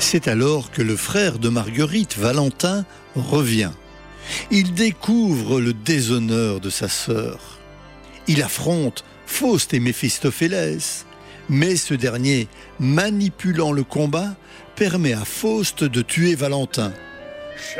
C'est alors que le frère de Marguerite, Valentin, revient. Il découvre le déshonneur de sa sœur. Il affronte Faust et Méphistophélès, mais ce dernier, manipulant le combat, permet à Faust de tuer Valentin.